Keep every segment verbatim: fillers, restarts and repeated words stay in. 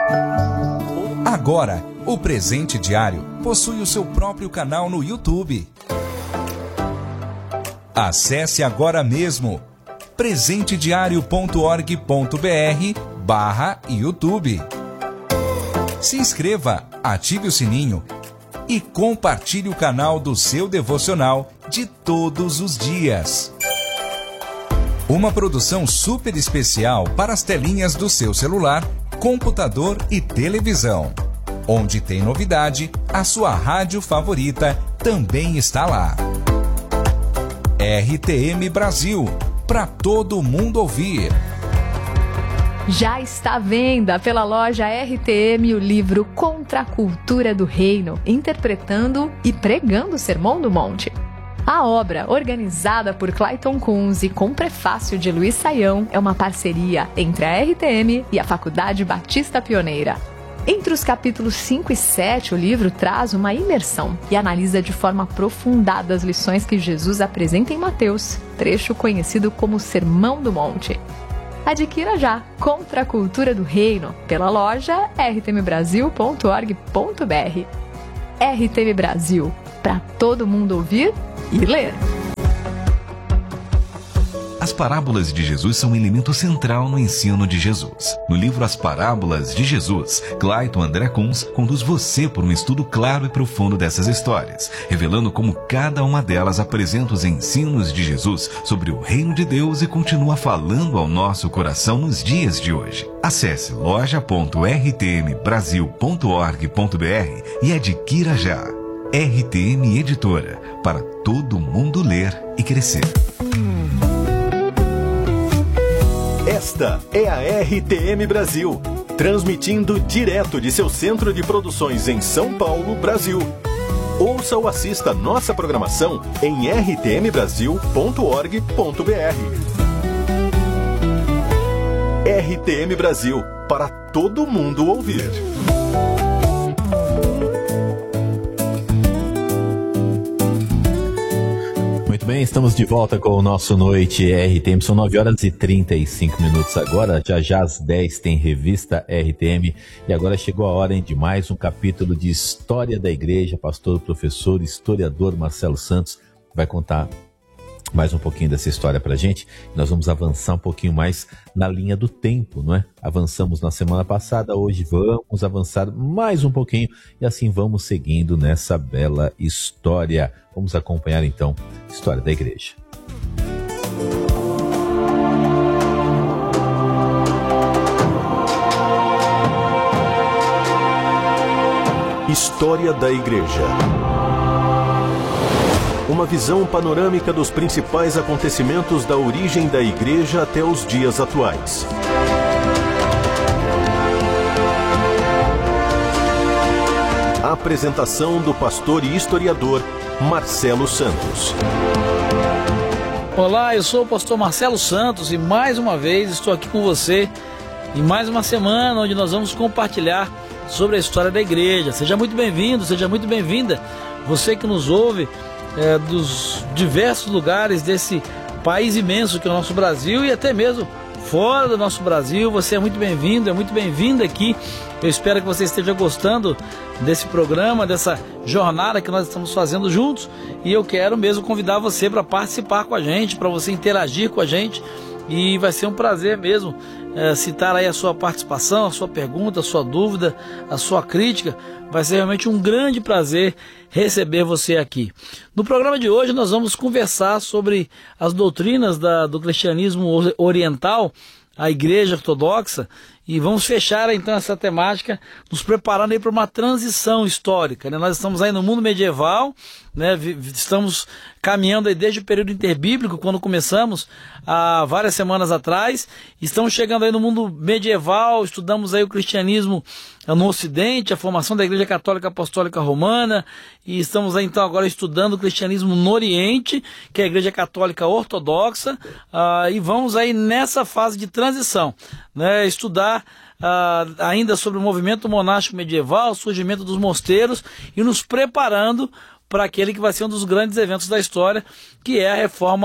Agora, o Presente Diário possui o seu próprio canal no YouTube. Acesse agora mesmo presentediario ponto org ponto br barra YouTube. Se inscreva, ative o sininho e compartilhe o canal do seu devocional de todos os dias. Uma produção super especial para as telinhas do seu celular, computador e televisão. Onde tem novidade, a sua rádio favorita também está lá. R T M Brasil, para todo mundo ouvir. Já está à venda pela loja R T M o livro Contra a Cultura do Reino, interpretando e pregando o Sermão do Monte. A obra, organizada por Clayton Kunze com prefácio de Luiz Saião, é uma parceria entre a R T M e a Faculdade Batista Pioneira. Entre os capítulos cinco e sete, o livro traz uma imersão e analisa de forma aprofundada as lições que Jesus apresenta em Mateus, trecho conhecido como Sermão do Monte. Adquira já Contra a Cultura do Reino pela loja r t m brasil ponto org ponto br. R T M Brasil, para todo mundo ouvir e ler. As parábolas de Jesus são um elemento central no ensino de Jesus. No livro As Parábolas de Jesus, Clayton André Kunze conduz você por um estudo claro e profundo dessas histórias, revelando como cada uma delas apresenta os ensinos de Jesus sobre o reino de Deus e continua falando ao nosso coração nos dias de hoje. Acesse loja ponto r t m brasil ponto org ponto br e adquira já. R T M Editora, para todo mundo ler e crescer. Esta é a R T M Brasil, transmitindo direto de seu centro de produções em São Paulo, Brasil. Ouça ou assista nossa programação em r t m brasil ponto org ponto br. R T M Brasil, para todo mundo ouvir. Muito bem, estamos de volta com o nosso Noite R T M. São nove horas e trinta e cinco minutos agora. Já já às dez tem Revista R T M. E agora chegou a hora, hein, de mais um capítulo de História da Igreja. Pastor, professor, historiador Marcelo Santos vai contar mais um pouquinho dessa história pra gente. Nós vamos avançar um pouquinho mais na linha do tempo, não é? Avançamos na semana passada, hoje vamos avançar mais um pouquinho e assim vamos seguindo nessa bela história. Vamos acompanhar então a história da igreja. História da Igreja. Uma visão panorâmica dos principais acontecimentos da origem da Igreja até os dias atuais. A apresentação do pastor e historiador Marcelo Santos. Olá, eu sou o pastor Marcelo Santos e mais uma vez estou aqui com você em mais uma semana onde nós vamos compartilhar sobre a história da igreja. Seja muito bem-vindo, seja muito bem-vinda, você que nos ouve É, dos diversos lugares desse país imenso que é o nosso Brasil e até mesmo fora do nosso Brasil. Você é muito bem-vindo, é muito bem-vinda aqui. Eu espero que você esteja gostando desse programa, dessa jornada que nós estamos fazendo juntos, e eu quero mesmo convidar você para participar com a gente, para você interagir com a gente, e vai ser um prazer mesmo é, citar aí a sua participação, a sua pergunta, a sua dúvida, a sua crítica. Vai ser realmente um grande prazer receber você aqui. No programa de hoje nós vamos conversar sobre as doutrinas da, do cristianismo oriental, a Igreja Ortodoxa, e vamos fechar então essa temática, nos preparando aí para uma transição histórica, né? Nós estamos aí no mundo medieval, né? Estamos caminhando aí desde o período interbíblico, quando começamos há várias semanas atrás, estamos chegando aí no mundo medieval, estudamos aí o cristianismo no Ocidente, a formação da Igreja Católica Apostólica Romana, e estamos aí então agora estudando o cristianismo no Oriente, que é a Igreja Católica Ortodoxa, uh, e vamos aí nessa fase de transição, né? Estudar uh, ainda sobre o movimento monástico medieval, o surgimento dos mosteiros, e nos preparando para aquele que vai ser um dos grandes eventos da história, que é a Reforma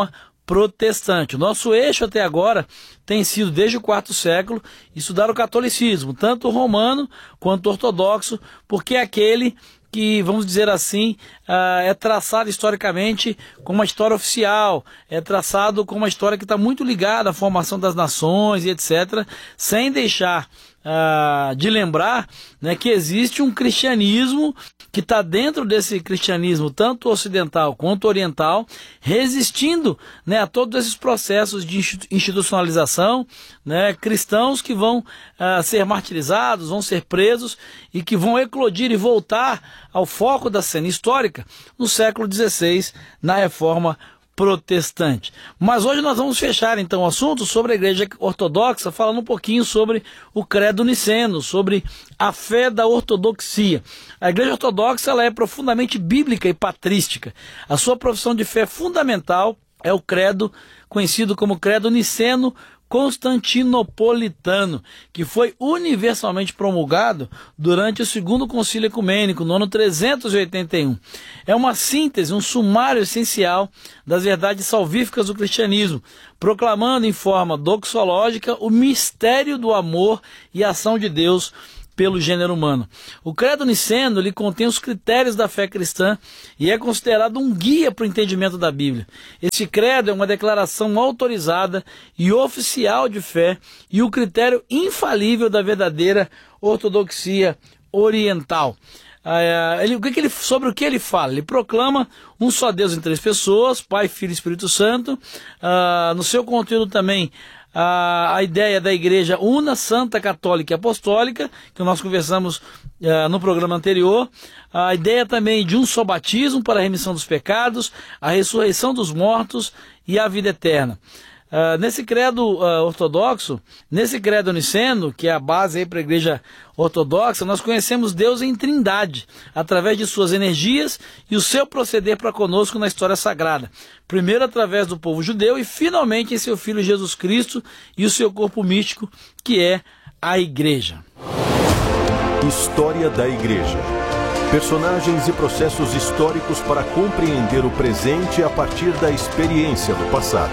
protestante. O nosso eixo até agora tem sido, desde o quarto século, estudar o catolicismo, tanto o romano quanto o ortodoxo, porque é aquele que, vamos dizer assim, uh, é traçado historicamente como uma história oficial, é traçado como uma história que está muito ligada à formação das nações e etcétera, sem deixar uh, de lembrar, né, que existe um cristianismo que está dentro desse cristianismo, tanto ocidental quanto oriental, resistindo, né, a todos esses processos de institucionalização, né, cristãos que vão uh, ser martirizados, vão ser presos e que vão eclodir e voltar ao foco da cena histórica no século dezesseis, na Reforma Protestante. Mas hoje nós vamos fechar então o assunto sobre a Igreja Ortodoxa, falando um pouquinho sobre o credo niceno, sobre a fé da ortodoxia. A Igreja Ortodoxa, ela é profundamente bíblica e patrística. A sua profissão de fé fundamental é o credo conhecido como credo niceno constantinopolitano, que foi universalmente promulgado durante o segundo concílio ecumênico, no ano trezentos e oitenta e um. É uma síntese, um sumário essencial das verdades salvíficas do cristianismo, proclamando em forma doxológica o mistério do amor e ação de Deus pelo gênero humano. O credo niceno, ele contém os critérios da fé cristã e é considerado um guia para o entendimento da Bíblia. Este credo é uma declaração autorizada e oficial de fé e o critério infalível da verdadeira ortodoxia oriental. Ah, ele, o que que ele, sobre o que ele fala? Ele proclama um só Deus em três pessoas, Pai, Filho e Espírito Santo. Ah, no seu conteúdo também A, a ideia da Igreja Una, Santa, Católica e Apostólica, que nós conversamos uh, no programa anterior. A ideia também de um só batismo para a remissão dos pecados, a ressurreição dos mortos e a vida eterna. Uh, nesse credo uh, ortodoxo, nesse credo niceno, que é a base para a Igreja Ortodoxa, nós conhecemos Deus em trindade, através de suas energias e o seu proceder para conosco na história sagrada. Primeiro através do povo judeu e finalmente em seu Filho Jesus Cristo e o seu corpo místico, que é a Igreja. História da Igreja. Personagens e processos históricos para compreender o presente a partir da experiência do passado.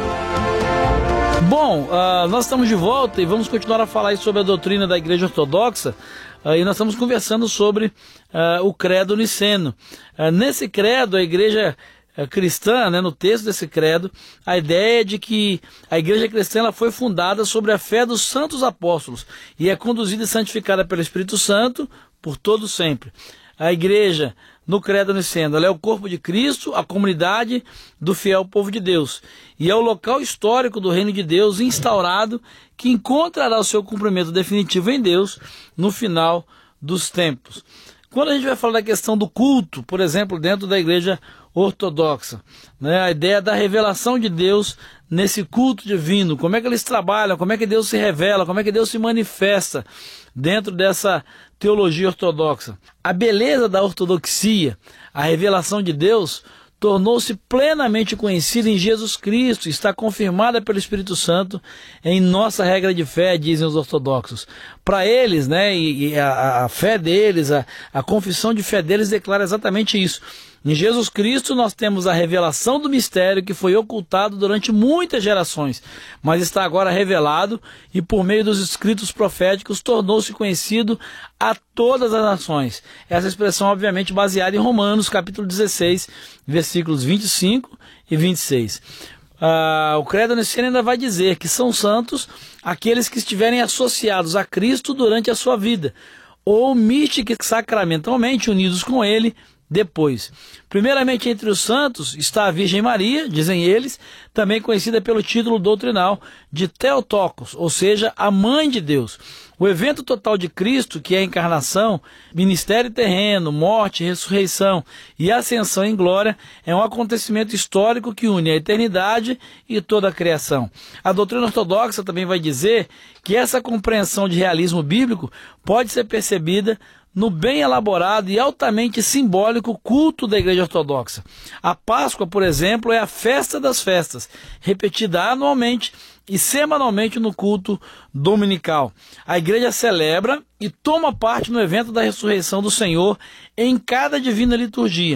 Bom, uh, nós estamos de volta e vamos continuar a falar sobre a doutrina da Igreja Ortodoxa uh, e nós estamos conversando sobre uh, o credo niceno. Uh, nesse credo, a Igreja uh, cristã, né, no texto desse credo, a ideia é de que a Igreja cristã ela foi fundada sobre a fé dos santos apóstolos e é conduzida e santificada pelo Espírito Santo por todo sempre. A Igreja, no credo niceno, ela é o corpo de Cristo, a comunidade do fiel povo de Deus. E é o local histórico do reino de Deus instaurado que encontrará o seu cumprimento definitivo em Deus no final dos tempos. Quando a gente vai falar da questão do culto, por exemplo, dentro da Igreja Ortodoxa, né, a ideia da revelação de Deus nesse culto divino, como é que eles trabalham, como é que Deus se revela, como é que Deus se manifesta dentro dessa teologia ortodoxa. A beleza da ortodoxia, a revelação de Deus, tornou-se plenamente conhecida em Jesus Cristo, está confirmada pelo Espírito Santo em nossa regra de fé, dizem os ortodoxos. Para eles, né, e, e a, a fé deles, a, a confissão de fé deles declara exatamente isso. Em Jesus Cristo nós temos a revelação do mistério que foi ocultado durante muitas gerações, mas está agora revelado e por meio dos escritos proféticos tornou-se conhecido a todas as nações. Essa expressão obviamente baseada em Romanos capítulo dezesseis, versículos vinte e cinco e vinte e seis. Ah, o credo niceno ainda vai dizer que são santos aqueles que estiverem associados a Cristo durante a sua vida, ou mística e sacramentalmente unidos com ele depois. Primeiramente entre os santos está a Virgem Maria, dizem eles, também conhecida pelo título doutrinal de Theotokos, ou seja, a Mãe de Deus. O evento total de Cristo, que é a encarnação, ministério terreno, morte, ressurreição e ascensão em glória, é um acontecimento histórico que une a eternidade e toda a criação. A doutrina ortodoxa também vai dizer que essa compreensão de realismo bíblico pode ser percebida no bem elaborado e altamente simbólico culto da Igreja Ortodoxa. A Páscoa, por exemplo, é a festa das festas, repetida anualmente e semanalmente no culto dominical. A Igreja celebra e toma parte no evento da ressurreição do Senhor em cada divina liturgia.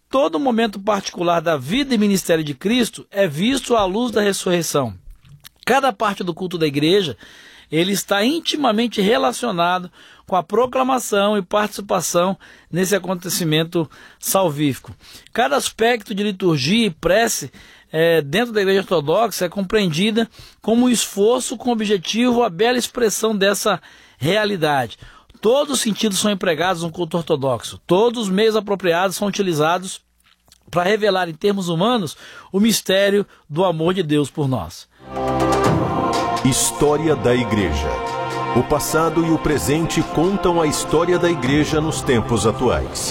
todo momento particular da vida e ministério de Cristo é visto à luz da ressurreição. Cada parte do culto da igreja, ele está intimamente relacionado com a proclamação e participação nesse acontecimento salvífico. Cada aspecto de liturgia e prece é, dentro da igreja ortodoxa é compreendida como um esforço com objetivo a bela expressão dessa realidade. Todos os sentidos são empregados no culto ortodoxo. Todos os meios apropriados são utilizados para revelar em termos humanos o mistério do amor de Deus por nós. História da Igreja. O passado e o presente contam a história da Igreja nos tempos atuais.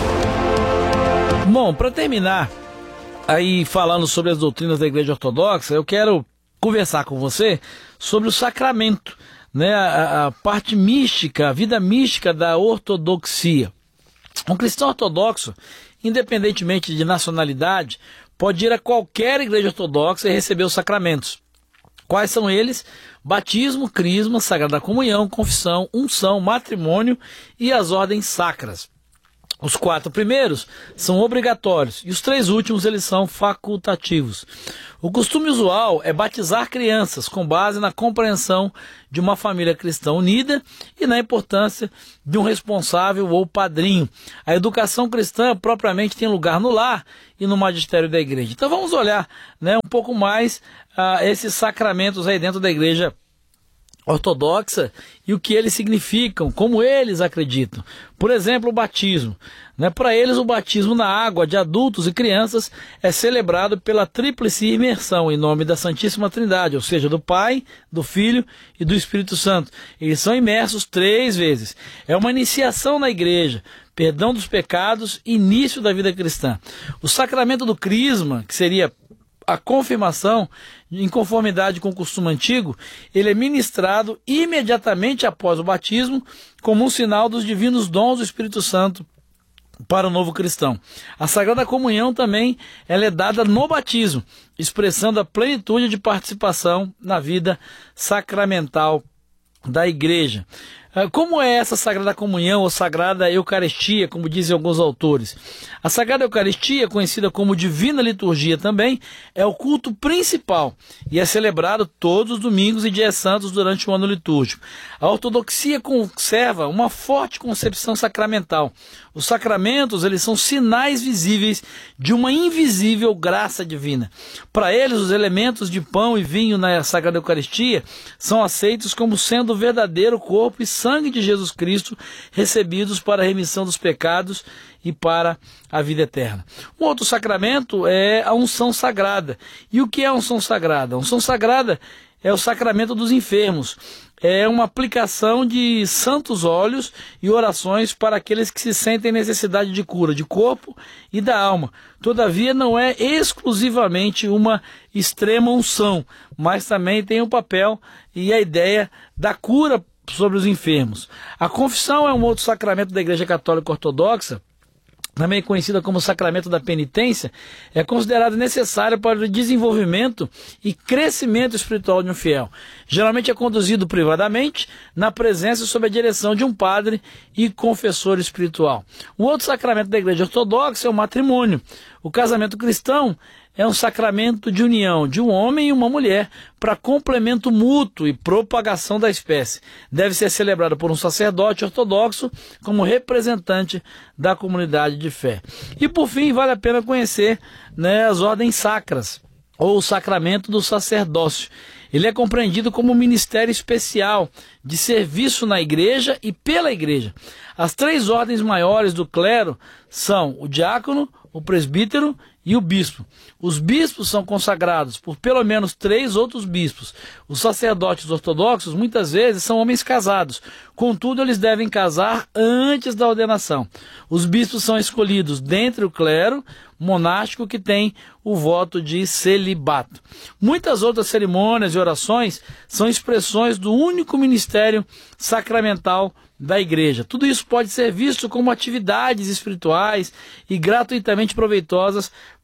Bom, para terminar, aí falando sobre as doutrinas da Igreja Ortodoxa, eu quero conversar com você sobre o sacramento, né, a, a parte mística, a vida mística da ortodoxia. Um cristão ortodoxo, independentemente de nacionalidade, pode ir a qualquer igreja ortodoxa e receber os sacramentos. Quais são eles? Batismo, crisma, sagrada comunhão, confissão, unção, matrimônio e as ordens sacras. Os quatro primeiros são obrigatórios e os três últimos eles são facultativos. O costume usual é batizar crianças com base na compreensão de uma família cristã unida e na importância de um responsável ou padrinho. A educação cristã propriamente tem lugar no lar e no magistério da igreja. Então vamos olhar, né, um pouco mais uh, esses sacramentos aí dentro da igreja ortodoxa e o que eles significam, como eles acreditam. Por exemplo, o batismo. Né? Para eles, o batismo na água de adultos e crianças é celebrado pela tríplice imersão em nome da Santíssima Trindade, ou seja, do Pai, do Filho e do Espírito Santo. Eles são imersos três vezes. É uma iniciação na igreja, perdão dos pecados, início da vida cristã. O sacramento do crisma, que seria a confirmação, em conformidade com o costume antigo, ele é ministrado imediatamente após o batismo, como um sinal dos divinos dons do Espírito Santo para o novo cristão. A Sagrada Comunhão também ela é dada no batismo, expressando a plenitude de participação na vida sacramental da igreja. Como é essa Sagrada Comunhão ou Sagrada Eucaristia, como dizem alguns autores? A Sagrada Eucaristia, conhecida como Divina Liturgia também, é o culto principal e é celebrado todos os domingos e dias santos durante o ano litúrgico. A ortodoxia conserva uma forte concepção sacramental. Os sacramentos, eles são sinais visíveis de uma invisível graça divina. Para eles, os elementos de pão e vinho na Sagrada Eucaristia são aceitos como sendo o verdadeiro corpo e sangue de Jesus Cristo, recebidos para a remissão dos pecados e para a vida eterna. Um outro sacramento é a unção sagrada. E o que é a unção sagrada? A unção sagrada é o sacramento dos enfermos. É uma aplicação de santos óleos e orações para aqueles que se sentem necessidade de cura de corpo e da alma. Todavia, não é exclusivamente uma extrema unção, mas também tem o papel e a ideia da cura sobre os enfermos. A confissão é um outro sacramento da Igreja Católica Ortodoxa, também conhecida como sacramento da penitência, é considerado necessário para o desenvolvimento e crescimento espiritual de um fiel. Geralmente é conduzido privadamente, na presença e sob a direção de um padre e confessor espiritual. O outro sacramento da Igreja Ortodoxa é o matrimônio. O casamento cristão é um sacramento de união de um homem e uma mulher para complemento mútuo e propagação da espécie. Deve ser celebrado por um sacerdote ortodoxo como representante da comunidade de fé. E por fim, vale a pena conhecer, né, as ordens sacras, ou o sacramento do sacerdócio. Ele é compreendido como um ministério especial de serviço na igreja e pela igreja. As três ordens maiores do clero são o diácono, o presbítero e o bispo. Os bispos são consagrados por pelo menos três outros bispos. Os sacerdotes ortodoxos muitas vezes são homens casados, contudo eles devem casar antes da ordenação. Os bispos são escolhidos dentre o clero monástico que tem o voto de celibato. Muitas outras cerimônias e orações são expressões do único ministério sacramental da igreja. Tudo isso pode ser visto como atividades espirituais e gratuitamente proveitosas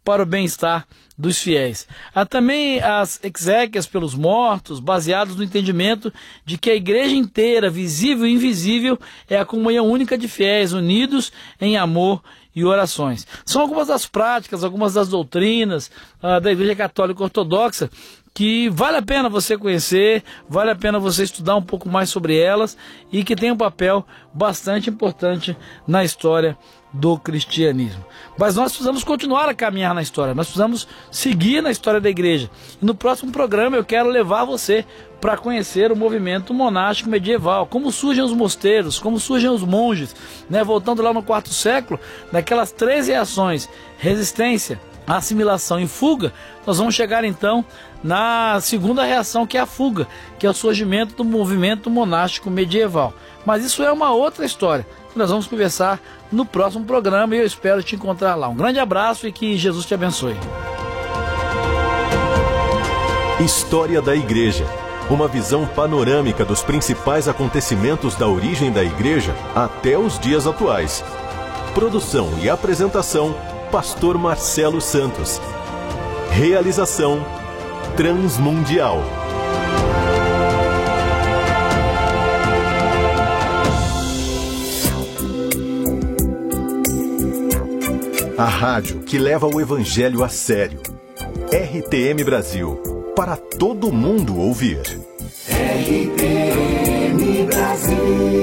para o bem-estar dos fiéis. Há também as exéquias pelos mortos, baseadas no entendimento de que a igreja inteira, visível e invisível, é a comunhão única de fiéis unidos em amor e orações. São algumas das práticas, algumas das doutrinas uh, da Igreja Católica Ortodoxa que vale a pena você conhecer, vale a pena você estudar um pouco mais sobre elas e que tem um papel bastante importante na história do cristianismo. Mas nós precisamos continuar a caminhar na história, nós precisamos seguir na história da igreja. E no próximo programa eu quero levar você para conhecer o movimento monástico medieval, como surgem os mosteiros, como surgem os monges, né? Voltando lá no quarto século, daquelas três reações: resistência, assimilação e fuga, nós vamos chegar então na segunda reação, que é a fuga, que é o surgimento do movimento monástico medieval. Mas isso é uma outra história, que nós vamos conversar no próximo programa e eu espero te encontrar lá. Um grande abraço e que Jesus te abençoe. História da Igreja. Uma visão panorâmica dos principais acontecimentos da origem da Igreja até os dias atuais. Produção e apresentação: Pastor Marcelo Santos. Realização: Transmundial. A rádio que leva o Evangelho a sério. R T M Brasil, para todo mundo ouvir. R T M Brasil.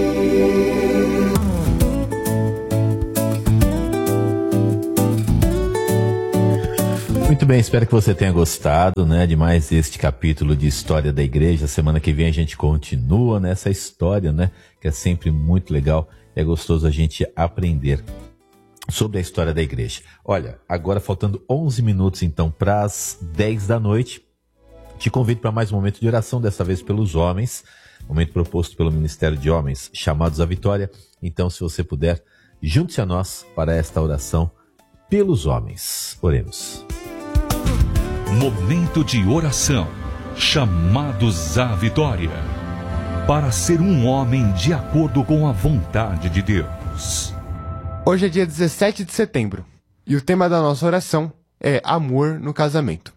Muito bem, espero que você tenha gostado, né, de mais este capítulo de História da Igreja. Semana que vem a gente continua nessa história, né, que é sempre muito legal, é gostoso a gente aprender sobre a história da igreja. Olha, agora faltando onze minutos então para as dez da noite, te convido para mais um momento de oração, dessa vez pelos homens, momento proposto pelo Ministério de Homens Chamados à Vitória. Então, se você puder, junte-se a nós para esta oração pelos homens. Oremos. Momento de oração, chamados à vitória, para ser um homem de acordo com a vontade de Deus. Hoje é dia dezessete de setembro e o tema da nossa oração é amor no casamento.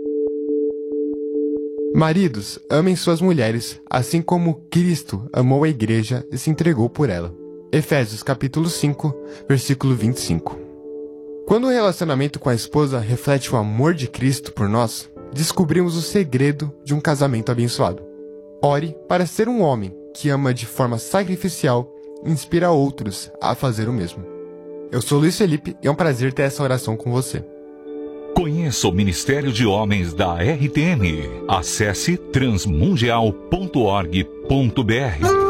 Maridos, amem suas mulheres, assim como Cristo amou a igreja e se entregou por ela. Efésios capítulo cinco, versículo vinte e cinco. Quando o relacionamento com a esposa reflete o amor de Cristo por nós, descobrimos o segredo de um casamento abençoado. Ore para ser um homem que ama de forma sacrificial e inspira outros a fazer o mesmo. Eu sou Luiz Felipe e é um prazer ter essa oração com você. Conheça o Ministério de Homens da R T M. Acesse transmundial ponto org ponto br.